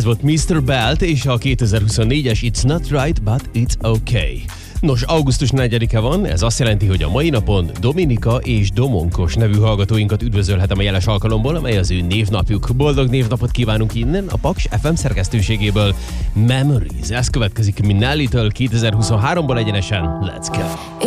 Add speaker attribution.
Speaker 1: volt Mr. Belt és a 2024-es It's Not Right, But It's Okay. Nos, augusztus 4-e van, ez azt jelenti, hogy a mai napon Dominika és Domonkos nevű hallgatóinkat üdvözölhetem a jeles alkalomból, amely az ő névnapjuk. Boldog névnapot kívánunk innen a Paks FM szerkesztőségéből. Memories, ez következik Minelli-től 2023-ból egyenesen. Let's go!